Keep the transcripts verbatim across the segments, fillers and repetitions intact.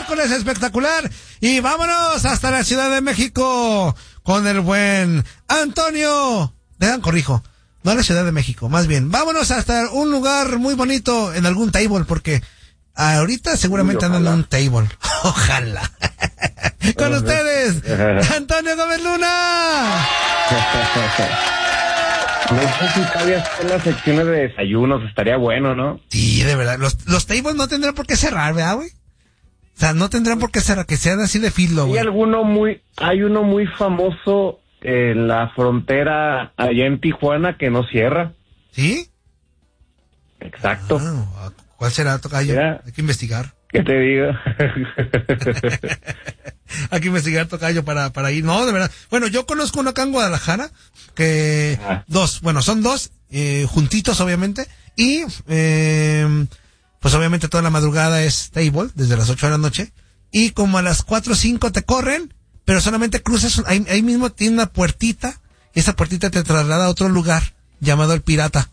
miércoles espectacular. Y vámonos hasta la Ciudad de México con el buen Antonio. Dejan, corrijo. No a la Ciudad de México, más bien. Vámonos hasta un lugar muy bonito en algún table, porque ahorita seguramente andan en un table. Ojalá. Con uh-huh. ustedes, Antonio Gómez Luna. No sé si todavía están las secciones de desayunos, estaría bueno, ¿no? Sí, de verdad. Los, los tables no tendrán por qué cerrar, ¿verdad, güey? O sea, no tendrán por qué cerrar, que sean así de filo, güey. Hay alguno muy, hay uno muy famoso en la frontera allá en Tijuana que no cierra. ¿Sí? Exacto. Ah, ¿cuál será, tocayo? Mira, hay que investigar. ¿Qué te digo? Hay que investigar, tocayo, para, para ir. No, de verdad. Bueno, yo conozco uno acá en Guadalajara, que, ah. dos, bueno, son dos, eh, juntitos, obviamente, y, eh, pues obviamente toda la madrugada es table, desde las ocho de la noche, y como a las cuatro o cinco te corren, pero solamente cruzas, ahí, ahí mismo tiene una puertita, y esa puertita te traslada a otro lugar, llamado El Pirata.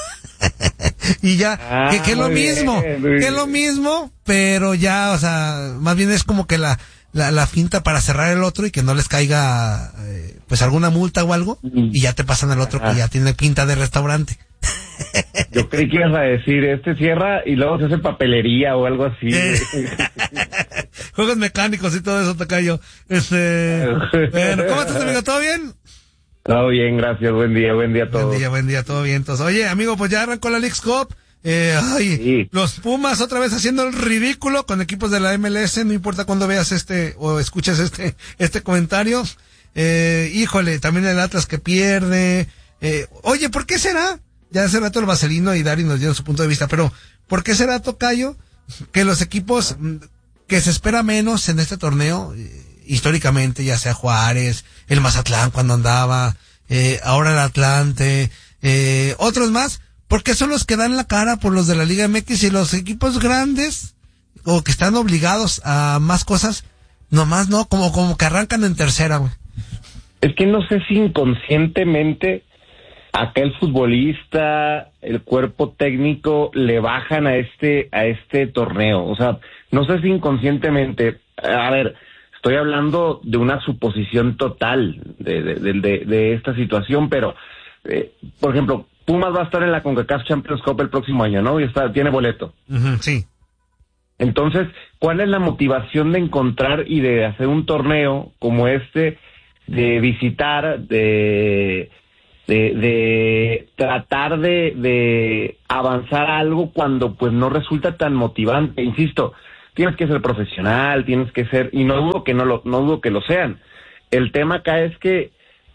Y ya, ah, que, que es lo bien, mismo, que es lo mismo, pero ya, o sea, más bien es como que la, la, la finta para cerrar el otro y que no les caiga, eh, pues alguna multa o algo, y ya te pasan al otro. Ajá. Que ya tiene pinta de restaurante. Yo creí que ibas a decir, este cierra y luego se hace papelería o algo así. Eh. Juegos mecánicos y todo eso, tocayo. Este, bueno, ¿cómo estás, amigo? ¿Todo bien? Todo bien, gracias, buen día, buen día a todos. Buen día, buen día, todo bien. Entonces, oye, amigo, pues ya arrancó la Leagues Cup. Eh, ay, sí. Los Pumas otra vez haciendo el ridículo con equipos de la M L S, no importa cuando veas este o escuches este este comentario. Eh, híjole, también el Atlas que pierde. Eh, oye, ¿por qué será? Ya hace rato el Vaselino y Dari nos dieron su punto de vista, pero ¿por qué será, tocayo, que los equipos que se espera menos en este torneo, eh, históricamente, ya sea Juárez, el Mazatlán cuando andaba, eh, ahora el Atlante, eh, otros más, porque son los que dan la cara por los de la Liga M X, y los equipos grandes, o que están obligados a más cosas, nomás no, como, como que arrancan en tercera, güey? Es que no sé si inconscientemente acá el futbolista, el cuerpo técnico le bajan a este, a este torneo. O sea, no sé si inconscientemente, a ver, estoy hablando de una suposición total de, de, de, de, de esta situación, pero, eh, por ejemplo, Pumas va a estar en la CONCACAF Champions Cup el próximo año, ¿no? Y está, tiene boleto. Uh-huh, sí. Entonces, ¿cuál es la motivación de encontrar y de hacer un torneo como este, de visitar, de, de, de tratar de, de avanzar algo cuando pues no resulta tan motivante? Insisto, tienes que ser profesional, tienes que ser, y no dudo que no lo, no dudo que lo sean. El tema acá es que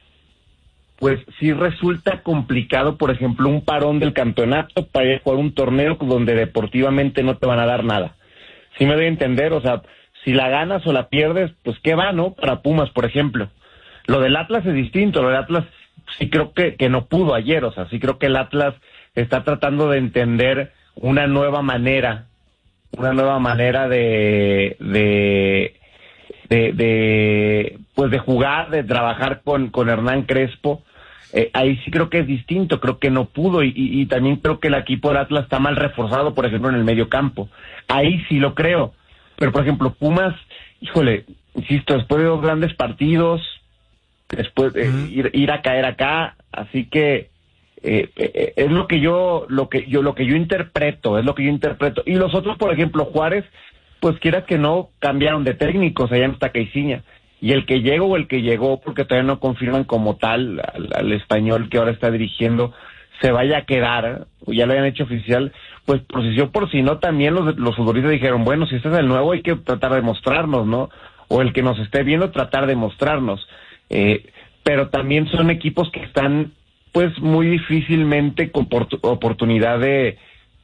pues sí resulta complicado, por ejemplo, un parón del campeonato para ir a jugar un torneo donde deportivamente no te van a dar nada. ¿Sí me doy a entender? O sea, si la ganas o la pierdes, pues qué va, ¿no? Para Pumas, por ejemplo. Lo del Atlas es distinto, lo del Atlas sí creo que, que no pudo ayer, o sea, sí creo que el Atlas está tratando de entender una nueva manera, una nueva manera de, de, de, de pues de jugar, de trabajar con, con Hernán Crespo. Eh, ahí sí creo que es distinto, creo que no pudo, y, y, y también creo que el equipo del Atlas está mal reforzado, por ejemplo, en el medio campo. Ahí sí lo creo, pero por ejemplo, Pumas, híjole, insisto, después de dos grandes partidos, después eh, uh-huh. ir, ir a caer acá, así que eh, eh, es lo que yo, lo que yo, lo que yo interpreto, es lo que yo interpreto. Y los otros, por ejemplo, Juárez, pues quieras que no, cambiaron de técnicos, allá en Caixinha. Y el que llegó o el que llegó, porque todavía no confirman como tal al, al español que ahora está dirigiendo, se vaya a quedar, o ya lo hayan hecho oficial, pues por si sí o por si no, también los, los futbolistas dijeron, bueno, si este es el nuevo hay que tratar de mostrarnos, ¿no? O el que nos esté viendo, tratar de mostrarnos. Eh, pero también son equipos que están, pues, muy difícilmente con oportunidad de,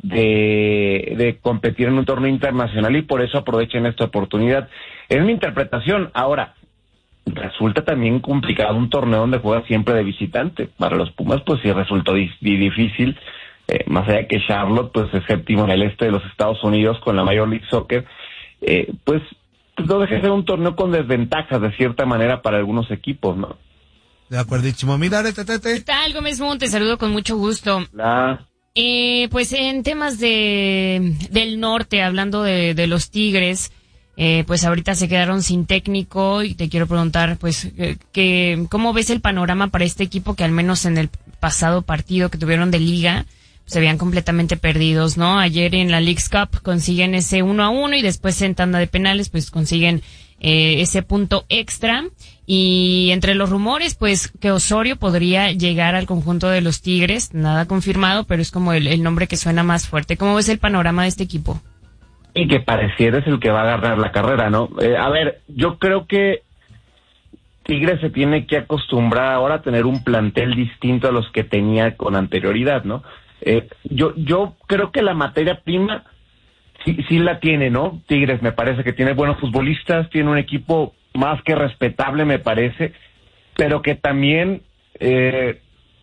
de, de competir en un torneo internacional, y por eso aprovechen esta oportunidad. Es mi interpretación. Ahora, resulta también complicado un torneo donde juega siempre de visitante. Para los Pumas, pues sí resultó di- di- difícil, eh, más allá que Charlotte, pues es séptimo en el este de los Estados Unidos con la Major League Soccer, eh, pues no deja de ser un torneo con desventajas de cierta manera para algunos equipos, ¿no? De acuerdísimo. Mira, tete. ¿Qué tal, Gómez Monte? Saludo con mucho gusto. La... Eh, pues en temas de del norte, hablando de, de los Tigres, eh, pues ahorita se quedaron sin técnico y te quiero preguntar, pues, eh, que, ¿cómo ves el panorama para este equipo que al menos en el pasado partido que tuvieron de liga se veían completamente perdidos, ¿no? Ayer en la Leagues Cup consiguen ese uno a uno y después en tanda de penales pues consiguen eh, ese punto extra, y entre los rumores pues que Osorio podría llegar al conjunto de los Tigres, nada confirmado, pero es como el, el nombre que suena más fuerte. ¿Cómo ves el panorama de este equipo? Y que pareciera es el que va a agarrar la carrera, ¿no? Eh, a ver, yo creo que Tigres se tiene que acostumbrar ahora a tener un plantel distinto a los que tenía con anterioridad, ¿no? Eh, yo yo creo que la materia prima sí, sí la tiene, ¿no? Tigres me parece que tiene buenos futbolistas, tiene un equipo más que respetable, me parece, pero que también eh,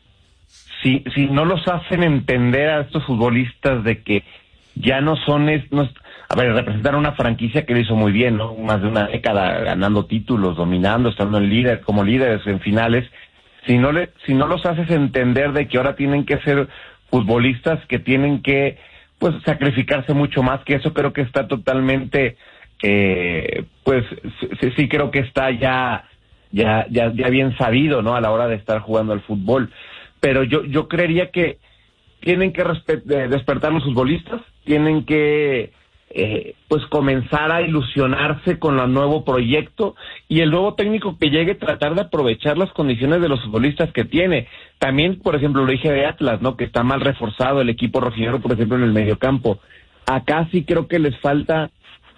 si si no los hacen entender a estos futbolistas de que ya no son, es, no es, a ver, representar una franquicia que lo hizo muy bien, ¿no? Más de una década ganando títulos, dominando, estando en líder, como líderes en finales. Si no le, si no los haces entender de que ahora tienen que ser futbolistas que tienen que, pues, sacrificarse mucho más, que eso creo que está totalmente, eh, pues, sí, sí creo que está ya, ya, ya, ya bien sabido, ¿no? A la hora de estar jugando al fútbol. Pero yo, yo creería que tienen que respe- despertar los futbolistas, tienen que eh, pues comenzar a ilusionarse con el nuevo proyecto, y el nuevo técnico que llegue tratar de aprovechar las condiciones de los futbolistas que tiene. También, por ejemplo, lo dije de Atlas, ¿no? Que está mal reforzado el equipo rojinegro, por ejemplo, en el mediocampo. Acá sí creo que les falta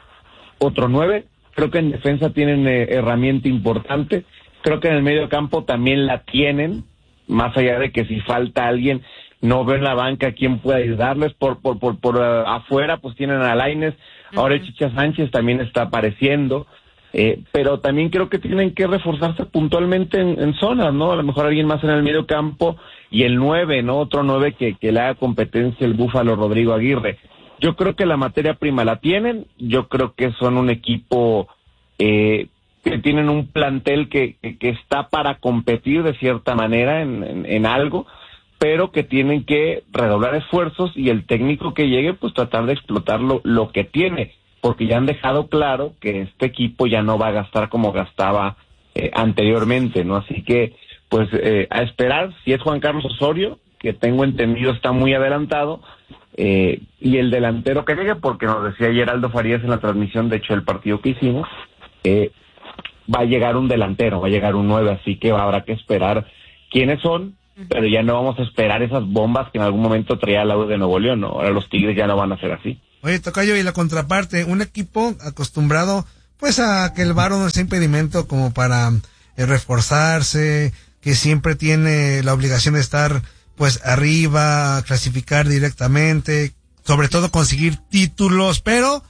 otro nueve, creo que en defensa tienen eh, herramienta importante, creo que en el mediocampo también la tienen, más allá de que si falta alguien, no veo en la banca quién puede ayudarles. Por por por por uh, afuera pues tienen a Lainez, uh-huh. Ahora Chicha Sánchez también está apareciendo, eh, pero también creo que tienen que reforzarse puntualmente en, en zonas, ¿no? A lo mejor alguien más en el medio campo, y el nueve, ¿no? Otro nueve que, que le haga competencia el Búfalo Rodrigo Aguirre. Yo creo que la materia prima la tienen, yo creo que son un equipo eh, que tienen un plantel que, que, que está para competir de cierta manera en, en, en algo, pero que tienen que redoblar esfuerzos, y el técnico que llegue pues tratar de explotar lo, lo que tiene, porque ya han dejado claro que este equipo ya no va a gastar como gastaba eh, anteriormente, ¿no? Así que pues eh, a esperar. Si es Juan Carlos Osorio, que tengo entendido está muy adelantado, eh, y el delantero que llegue, porque nos decía Geraldo Farías en la transmisión, de hecho el partido que hicimos, eh, va a llegar un delantero, va a llegar un nueve, así que habrá que esperar quiénes son, pero ya no vamos a esperar esas bombas que en algún momento traía el Auda de Nuevo León, ¿no? Ahora los Tigres ya no van a ser así. Oye, tocayo, y la contraparte, un equipo acostumbrado pues a que el varo no sea impedimento como para eh, reforzarse, que siempre tiene la obligación de estar pues arriba, clasificar directamente, sobre todo conseguir títulos, pero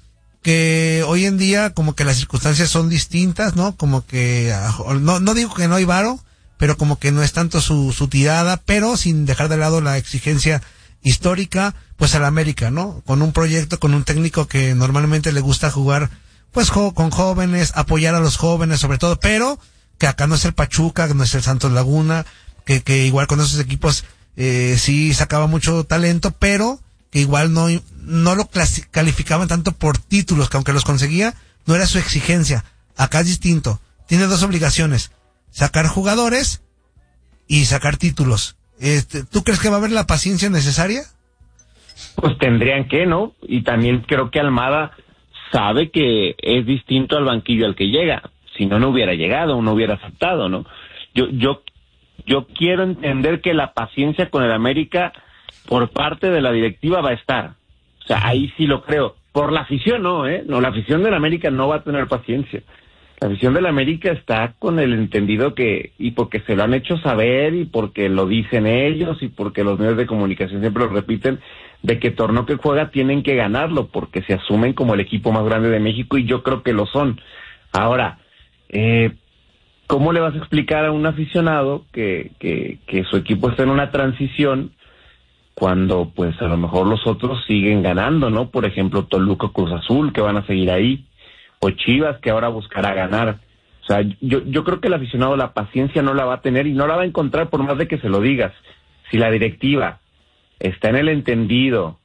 que hoy en día como que las circunstancias son distintas, ¿no? Como que, no, no digo que no hay varo, pero como que no es tanto su, su tirada, pero sin dejar de lado la exigencia histórica, pues al América, ¿no? Con un proyecto, con un técnico que normalmente le gusta jugar, pues jo- con jóvenes, apoyar a los jóvenes sobre todo, pero que acá no es el Pachuca, que no es el Santos Laguna, que, que igual con esos equipos eh, sí sacaba mucho talento, pero que igual no, no lo clasi- calificaban tanto por títulos, que aunque los conseguía, no era su exigencia. Acá es distinto. Tiene dos obligaciones: sacar jugadores y sacar títulos. Este, ¿tú crees que va a haber la paciencia necesaria? Pues tendrían que, ¿no? Y también creo que Almada sabe que es distinto al banquillo al que llega. Si no, no hubiera llegado, no hubiera aceptado, ¿no? Yo, yo, yo quiero entender que la paciencia con el América por parte de la directiva va a estar. O sea, ahí sí lo creo. Por la afición no, ¿eh? No, la afición del América no va a tener paciencia. La afición del América está con el entendido que, y porque se lo han hecho saber, y porque lo dicen ellos, y porque los medios de comunicación siempre lo repiten, de que torneo que juega tienen que ganarlo, porque se asumen como el equipo más grande de México, y yo creo que lo son. Ahora, eh, ¿cómo le vas a explicar a un aficionado que, que, que su equipo está en una transición cuando pues a lo mejor los otros siguen ganando, ¿no? Por ejemplo, Toluca, Cruz Azul, que van a seguir ahí, o Chivas, que ahora buscará ganar. O sea, yo, yo creo que el aficionado la paciencia no la va a tener, y no la va a encontrar por más de que se lo digas. Si la directiva está en el entendido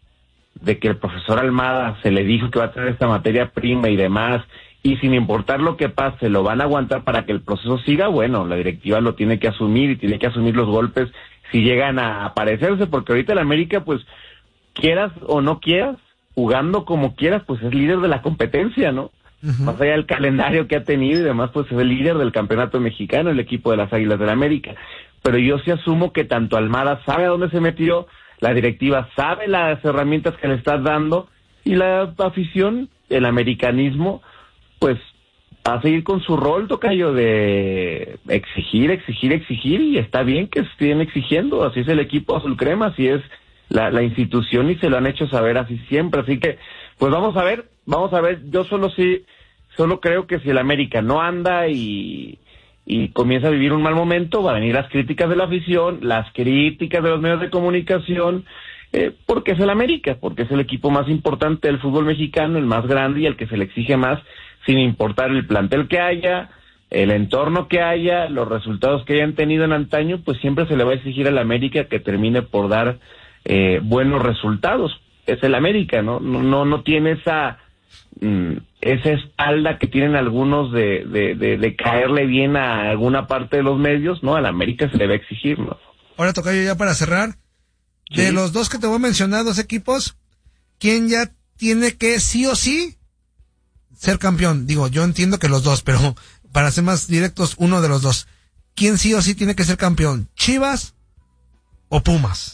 de que el profesor Almada se le dijo que va a tener esta materia prima y demás, y sin importar lo que pase, lo van a aguantar para que el proceso siga, bueno, la directiva lo tiene que asumir y tiene que asumir los golpes si llegan a aparecerse, porque ahorita el América, pues, quieras o no quieras, jugando como quieras, pues es líder de la competencia, ¿no? Uh-huh. Más allá del calendario que ha tenido y demás, pues es el líder del campeonato mexicano, el equipo de las Águilas del América. Pero yo sí asumo que tanto Almada sabe a dónde se metió, la directiva sabe las herramientas que le estás dando, y la afición, el americanismo, pues va a seguir con su rol, tocayo, de exigir, exigir, exigir, y está bien que estén exigiendo, así es el equipo azul crema, así es la, la institución, y se lo han hecho saber así siempre, así que, pues vamos a ver, vamos a ver, yo solo sí, solo creo que si el América no anda y, y comienza a vivir un mal momento, van a venir las críticas de la afición, las críticas de los medios de comunicación, eh, porque es el América, porque es el equipo más importante del fútbol mexicano, el más grande y el que se le exige más, sin importar el plantel que haya, el entorno que haya, los resultados que hayan tenido en antaño, pues siempre se le va a exigir al América que termine por dar eh, buenos resultados. Es el América, ¿no? No, no, no tiene esa mm, esa espalda que tienen algunos de, de, de, de caerle bien a alguna parte de los medios, ¿no? Al América se le va a exigir, ¿no? Ahora, tocayo, ya para cerrar, ¿sí? De los dos que te voy a mencionar, dos equipos, ¿quién ya tiene que sí o sí ser campeón? Digo, yo entiendo que los dos, pero para ser más directos, uno de los dos. ¿Quién sí o sí tiene que ser campeón? ¿Chivas o Pumas?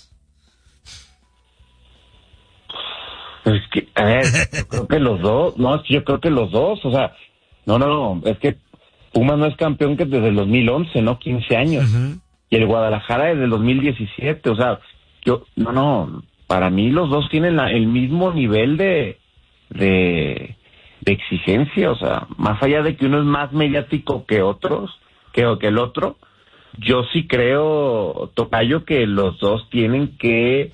Es que, a ver, yo creo que los dos, no, es que yo creo que los dos, o sea, no, no, no, es que Pumas no es campeón que desde el dos mil once, ¿no? quince años. Uh-huh. Y el Guadalajara desde el dos mil diecisiete, o sea, yo, no, no, para mí los dos tienen la, el mismo nivel de, de, de exigencia, o sea, más allá de que uno es más mediático que otros, que, que el otro, yo sí creo, tocayo, que los dos tienen que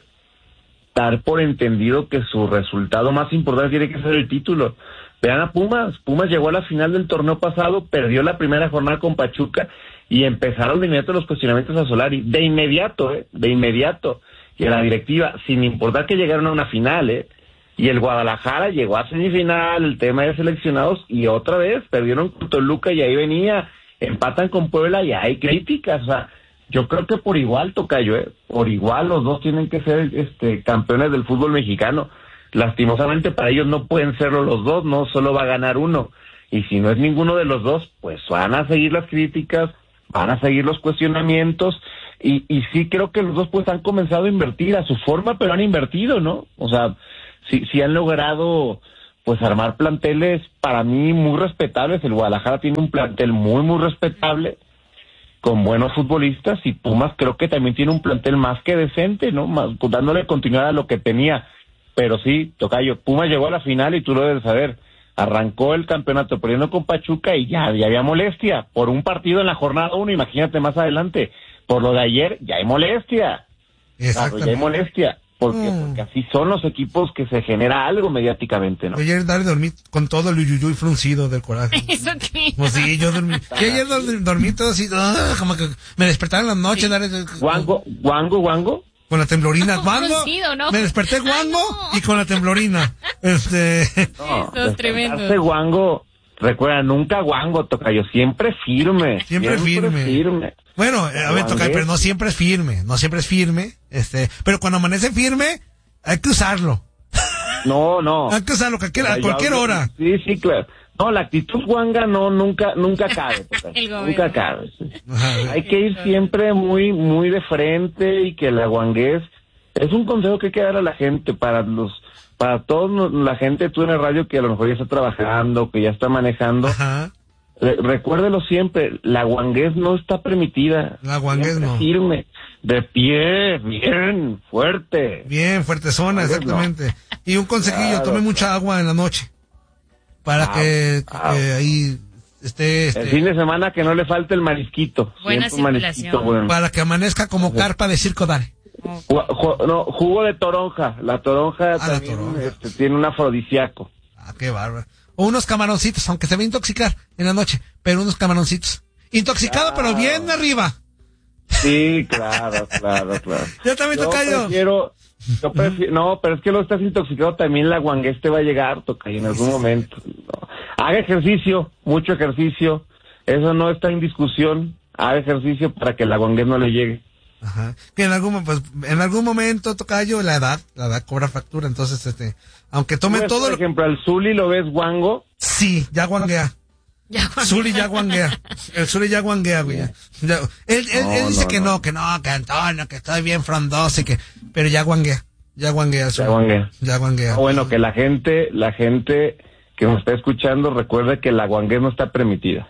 dar por entendido que su resultado más importante tiene que ser el título. Vean a Pumas, Pumas llegó a la final del torneo pasado, perdió la primera jornada con Pachuca y empezaron de inmediato los cuestionamientos a Solari, de inmediato, eh, de inmediato, y a la directiva, sin importar que llegaron a una final, eh, y el Guadalajara llegó a semifinal, el tema de seleccionados, y otra vez perdieron con Toluca y ahí venía, empatan con Puebla y hay críticas, o sea, yo creo que por igual, tocayo, ¿eh? Por igual los dos tienen que ser este campeones del fútbol mexicano. Lastimosamente para ellos no pueden serlo los dos, no solo va a ganar uno. Y si no es ninguno de los dos, pues van a seguir las críticas, van a seguir los cuestionamientos. Y, y sí creo que los dos pues han comenzado a invertir a su forma, pero han invertido, ¿no? O sea, sí, sí han logrado pues armar planteles para mí muy respetables. El Guadalajara tiene un plantel muy, muy respetable, con buenos futbolistas, y Pumas creo que también tiene un plantel más que decente, ¿no? Más, dándole continuidad a lo que tenía. Pero sí, tocayo, Pumas llegó a la final y tú lo debes saber. Arrancó el campeonato perdiendo con Pachuca y ya, ya había molestia. Por un partido en la jornada uno, imagínate más adelante. Por lo de ayer, ya hay molestia. Claro, ya hay molestia. ¿Por qué? Mm. Porque así son los equipos, que se genera algo mediáticamente, ¿no? Ayer Dale dormí con todo el uyuyuy fruncido del coraje. ¿Eso qué? Pues sí, yo dormí. Yo ayer dormí, dormí todo así, uh, como que me despertaba en la noche. Dale, ¿Guango, guango, guango? Con la temblorina, guango. ¿No? Me desperté guango. Ay, no. Y con la temblorina. Este. No, eso es tremendo. Guango, recuerda, nunca guango, tocayo, siempre firme. Siempre, siempre firme. firme. Bueno, a ver, tocayo, pero no siempre es firme, no siempre es firme, este, pero cuando amanece firme, hay que usarlo. No, no. Hay que usarlo a cualquier, a cualquier hora. Sí, sí, claro. No, la actitud guanga no, nunca, nunca cabe, nunca cabe. Sí. Ajá, hay que ir siempre muy, muy de frente, y que la guanguez es un consejo que hay que dar a la gente, para los, para toda la gente, tú en el radio que a lo mejor ya está trabajando, que ya está manejando. Ajá. Re- recuérdelo siempre, la guanguez no está permitida. La guanguez no. Firme, de pie, bien, fuerte. Bien, fuerte zona, exactamente. No. Y un consejillo, claro, tome mucha agua en la noche. Para ah, que, ah, que ahí esté... Este, el fin de semana que no le falte el marisquito. Buena circulación. Bueno. Para que amanezca como sí. Carpa de circo, dale. Ju- ju- no, jugo de toronja. La toronja ah, también la toronja. Este, tiene un afrodisíaco. Ah, qué bárbaro. O unos camaroncitos, aunque se va a intoxicar en la noche, pero unos camaroncitos. Intoxicado, ah. pero bien arriba. Sí, claro, claro, claro. Yo también, yo tocayo. Prefiero, yo prefiero, no, pero es que lo estás intoxicado, también la guangués te va a llegar, tocayo, en algún momento. No. Haga ejercicio, mucho ejercicio, eso no está en discusión, haga ejercicio para que la guangués no le llegue. Ajá. Que en algún, pues, en algún momento, tocayo, la edad, la edad cobra factura, entonces, este, aunque tome ¿Ves, todo... Por ejemplo, al Zuli lo ves guango? Sí, ya guanguea. Ya Zuli ya guanguea. El Zuli ya guanguea, güey. Ya. Ya. Él, él, No, él dice no, que no. no, que no, que Antonio, que estoy bien frondoso y que, pero ya guanguea. Ya guanguea, Zuli. Ya guanguea. Ya guanguea. Ah, bueno, que la gente, la gente que nos está escuchando recuerde que la guangués no está permitida.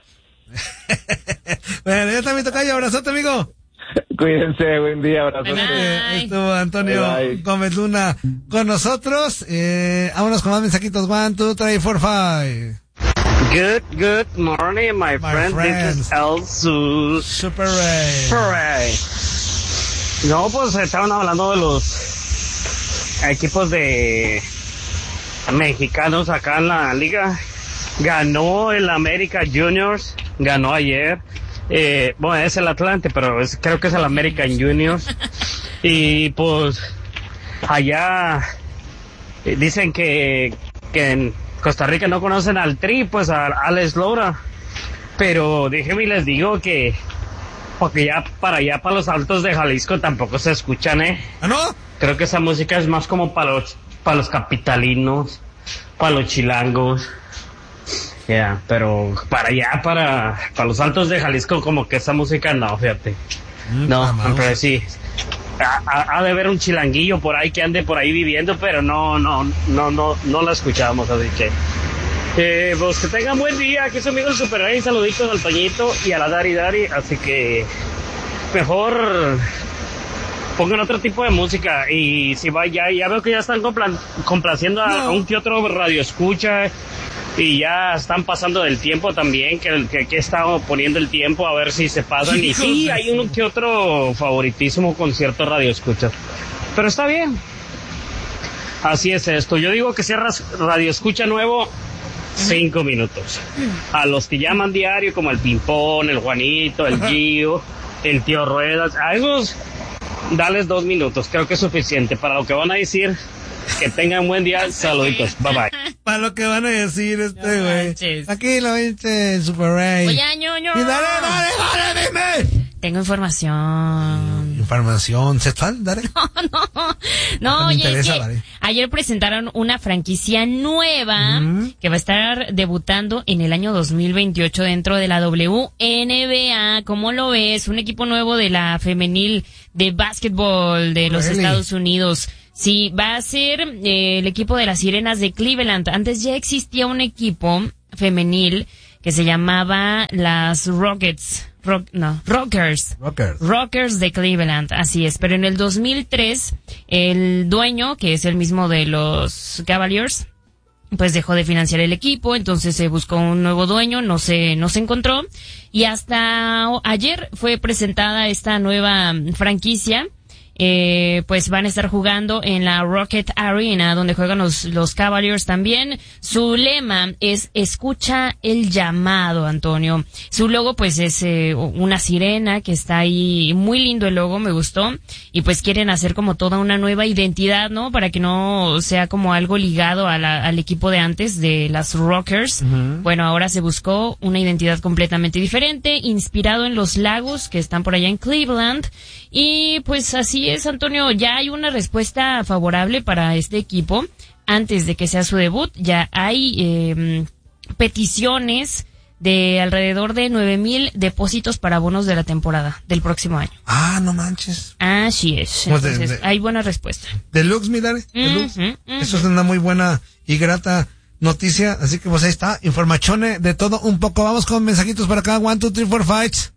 Bueno, ya también tocayo, abrazote, amigo. Cuídense, buen día, abrazo. Bye, bye. Eh, estuvo Antonio Bye, bye. Gómez Luna con nosotros. Eh, vámonos con más mensajitos. One, two, three, four, five. Good, good morning, my, My friend. friends. This is El Su- Super Ray. Hooray. No, pues estaban hablando de los equipos de mexicanos acá en la liga. Ganó el América Juniors, ganó ayer. Eh, bueno, es el Atlante, pero es, creo que es el American Juniors. Y pues allá eh, dicen que, que en Costa Rica no conocen al Tri, pues a Alex Lora. Pero déjenme y les digo que porque ya para allá, para los altos de Jalisco tampoco se escuchan, ¿eh? ¿Ah, no? Creo que esa música es más como para los, para los capitalinos, para los chilangos. Ya, yeah, pero para allá, para, para los altos de Jalisco, como que esa música no, fíjate. Mm, No, vamos. pero sí. Ha, ha- ha de haber un chilanguillo por ahí que ande por ahí viviendo, pero no, no, no, no, no la escuchamos, así que. Eh, pues que tengan buen día, aquí su amigo el Super Rey, saluditos al Toñito y a la Dari Dari, así que mejor pongan otro tipo de música y si va ya, ya veo que ya están compla- complaciendo a, No. a un que otro radio escucha y ya están pasando del tiempo también, que, que, que están poniendo el tiempo a ver si se pasan y Hijos sí, de hay su- uno que otro favoritísimo con cierto radio escucha, pero está bien. Así es esto, yo digo que cierras radio escucha nuevo cinco minutos. A los que llaman diario, como el Pimpón, el Juanito, el Gio, el Tío Ruedas, a esos, dales dos minutos, creo que es suficiente. Para lo que van a decir, que tengan buen día, saluditos, bye bye. Para lo que van a decir este No güey. manches. Aquí lo dice el Super Ray. Oye, ñoño. Y dale, dale, dale, dime. Tengo información. Información sexual, dale. No, Me oye, es interesa, que dale. ayer presentaron una franquicia nueva Mm. que va a estar debutando en el año dos mil veintiocho dentro de la W N B A. ¿Cómo lo ves? Un equipo nuevo de la femenil de básquetbol de los Really? Estados Unidos. Sí, va a ser eh, el equipo de las Sirenas de Cleveland. Antes ya existía un equipo femenil que se llamaba las Rockets. Rock, no, Rockers. Rockers. Rockers de Cleveland, así es. Pero en el dos mil tres, el dueño, que es el mismo de los Cavaliers, pues dejó de financiar el equipo, entonces se buscó un nuevo dueño, no se, no se encontró. Y hasta ayer fue presentada esta nueva franquicia. Eh, pues van a estar jugando en la Rocket Arena, donde juegan los, los Cavaliers también. Su lema es escucha el llamado, Antonio. Su logo pues es eh, una sirena que está ahí, muy lindo el logo, me gustó. Y pues quieren hacer como toda una nueva identidad, ¿no? Para que no sea como algo ligado a la, al equipo de antes, de las Rockers. Uh-huh. Bueno, ahora se buscó una identidad completamente diferente, inspirado en los lagos que están por allá en Cleveland. Y pues así es, Antonio, ya hay una respuesta favorable para este equipo antes de que sea su debut. Ya hay eh, peticiones de alrededor de nueve mil depósitos para bonos de la temporada del próximo año. Ah, no manches. Así es. Pues Entonces, de, de, hay buena respuesta. Deluxe, mi Dare, Deluxe. Uh-huh, uh-huh. Eso es una muy buena y grata noticia. Así que pues ahí está, informachone de todo un poco. Vamos con mensajitos para acá. One, two, three, four, fights.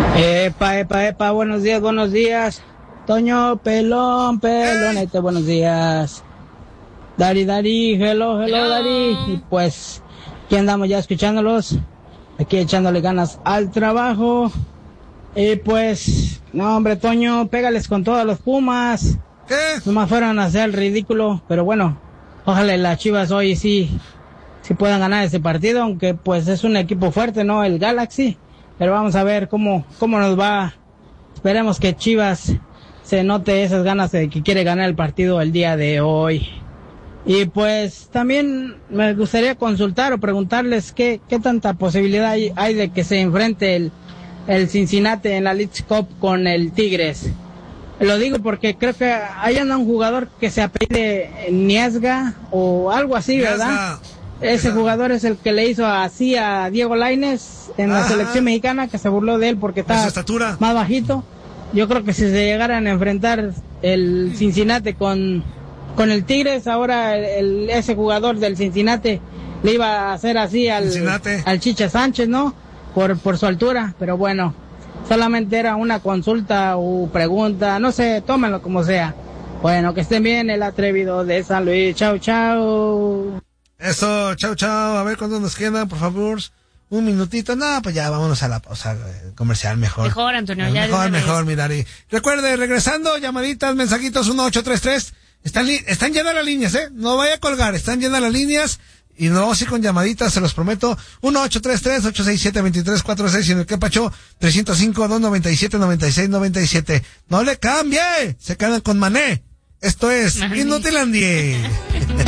Epa, epa, epa, buenos días, buenos días. Toño, pelón, pelonete, buenos días. Dari, Dari, hello, hello, hello, Dari. Y pues, aquí andamos ya escuchándolos, aquí echándole ganas al trabajo. Y pues, no hombre, Toño, pégales con todos los Pumas. ¿Qué? Nomás fueron a hacer el ridículo, pero bueno, ojalá las Chivas hoy sí, sí puedan ganar ese partido, aunque pues es un equipo fuerte, ¿no? El Galaxy. Pero vamos a ver cómo, cómo nos va esperemos que Chivas se note esas ganas de que quiere ganar el partido el día de hoy. Y pues también me gustaría consultar o preguntarles qué, qué tanta posibilidad hay, hay de que se enfrente el, el Cincinnati en la Leagues Cup con el Tigres. Lo digo porque creo que hay anda un jugador que se apellide Niesga o algo así, ¿verdad? Ese jugador es el que le hizo así a Diego Lainez en la Ajá. selección mexicana, que se burló de él porque está más bajito. Yo creo que si se llegaran a enfrentar el Cincinnati con, con el Tigres, ahora el, ese jugador del Cincinnati le iba a hacer así al, al Chicha Sánchez, ¿no? Por, por su altura, pero bueno, solamente era una consulta o pregunta, no sé, tómenlo como sea. Bueno, que estén bien, el atrevido de San Luis. Chau, chau. Eso, chau, chau. A ver cuánto nos queda, por favor. Un minutito. No, pues ya vámonos a la pausa comercial mejor. Mejor, Antonio. Ya mejor, mejor, Mirari. Recuerde, regresando, llamaditas, mensajitos, uno ocho tres tres. Están, li- están llenas las líneas, ¿eh? No vaya a colgar, están llenas las líneas. Y no, sí con llamaditas, se los prometo. uno ocho tres tres, ocho seis siete, dos tres cuatro seis y en el que pacho, tres cero cinco, dos nueve siete, nueve seis nueve siete. ¡No le cambie! Se quedan con Mané. Esto es Inutilandia.